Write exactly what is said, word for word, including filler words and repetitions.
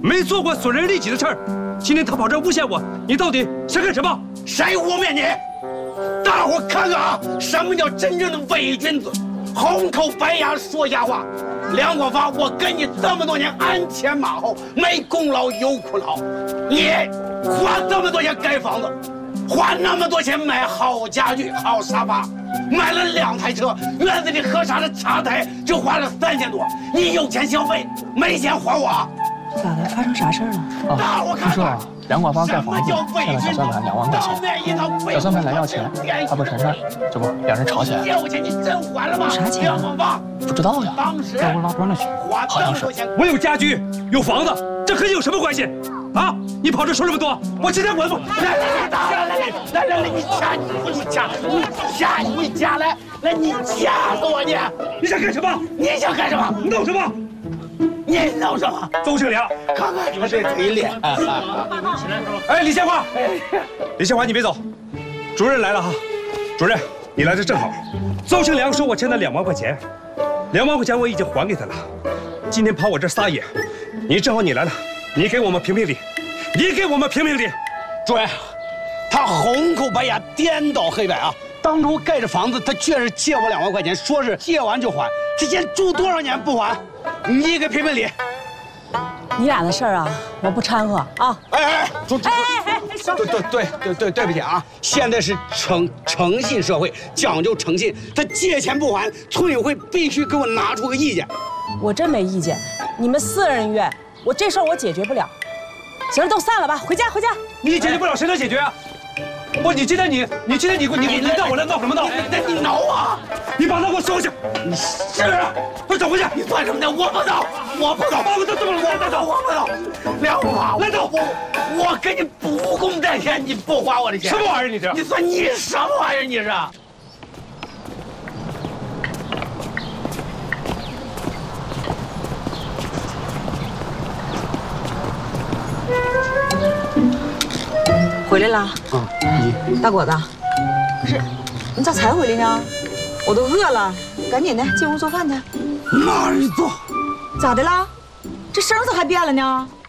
没做过损人利己的事儿。今天他跑这诬陷我，你到底想干什么？ 谁污蔑你？大伙看看啊，什么叫真正的伪君子？红口白牙说瞎话。梁国发，我跟你这么多年鞍前马后，没功劳有苦劳。你花这么多钱盖房子，花那么多钱买好家具、好沙发，买了两台车，院子里喝茶的茶台就花了三千多。你有钱消费，没钱还我。 咋的？发生啥事儿了？ 哦，听说啊，梁广芳盖房子欠了小算盘两万块钱，小算盘来要钱，他不承认，这不两人吵起来了。 要钱你真还了吗？ 啥钱啊？ 不知道呀， 该我拉关了去，好像是。 我有家居，有房子，这和你有什么关系？啊！你跑这说这么多，我今天我不来来来来来来来来，你掐你掐你掐你掐来来你掐死我你！ 你想干什么？ 你想干什么？ 闹什么？ 你闹什么？ 邹庆良， 看看他这嘴脸！ 哎，李宪华，李宪华，你别走，主任来了哈。主任，你来的正好。邹庆良说我欠他两万块钱，两万块钱我已经还给他了。今天跑我这撒野，你正好你来了，你给我们评评理，你给我们评评理。 主任，他红口白牙，颠倒黑白啊！当初盖着房子，他确实借我两万块钱，说是借完就还。他现在住多少年不还？你给评评理。 你俩的事儿啊，我不掺和啊！ 哎哎，主哎哎哎， 对对对对对对不起啊！现在是诚诚信社会，讲究诚信。他借钱不还，村委会必须给我拿出个意见。 我真没意见，你们私人怨，我这事儿我解决不了。行了，都散了吧，回家回家。 你解决不了，谁能解决啊？不，你今天你你今天你你你闹我来闹什么闹？ 那你挠我！ 你把他给我收回去！ 你是啊， 快走回去！ 你算什么呢？我不走，我不走， 我都这么了， 我不走，我不走。梁国华， 来走！ 我我给你不共戴天，你不还我的钱？ 什么玩意儿？你这？ 你说你什么玩意儿？你是？ 回来了。 嗯， 你大果子，不是，你咋才回来呢？我都饿了，赶紧的进屋做饭去。 哪儿做？ 咋的了？这声咋还变了呢？